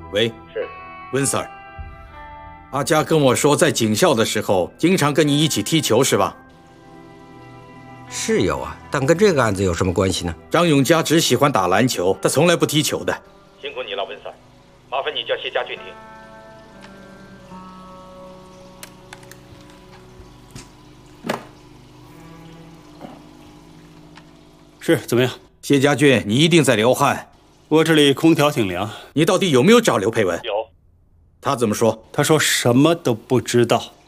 喂， 是， 温 Sir。阿佳跟我说，在警校的时候经常跟你一起踢球，是吧？ 是有啊，但跟这个案子有什么关系呢？ 张永佳只喜欢打篮球，他从来不踢球的。 辛苦你了，文 Sir，麻烦你叫谢家俊停。 是，怎么样？ 谢家俊，你一定在流汗。 我这里空调挺凉。 你到底有没有找刘佩文？ 有。 他怎么说？ 他说什么都不知道。